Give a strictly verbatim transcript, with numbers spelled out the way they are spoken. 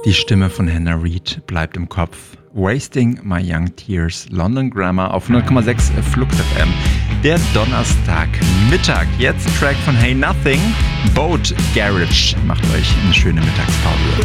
Die Stimme von Hannah Reid bleibt im Kopf. Wasting My Young Tears, London Grammar auf hundert Komma sechs Flux F M. Der Donnerstag Mittag. Jetzt Track von Hey Nothing, Boat Garage. Macht euch eine schöne Mittagspause.